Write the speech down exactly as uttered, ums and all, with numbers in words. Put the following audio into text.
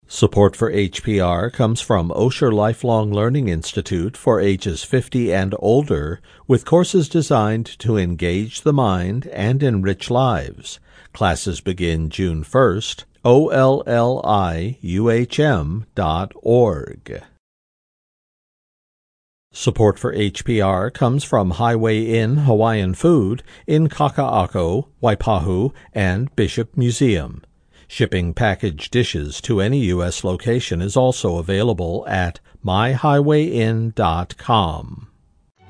Support for H P R comes from Osher Lifelong Learning Institute for ages fifty and older, with courses designed to engage the mind and enrich lives. Classes begin June first. O L L I U H M dot org. Support for H P R comes from Highway Inn Hawaiian Food in Kaka'ako, Waipahu, and Bishop Museum. Shipping packaged dishes to any U S location is also available at my highway inn dot com.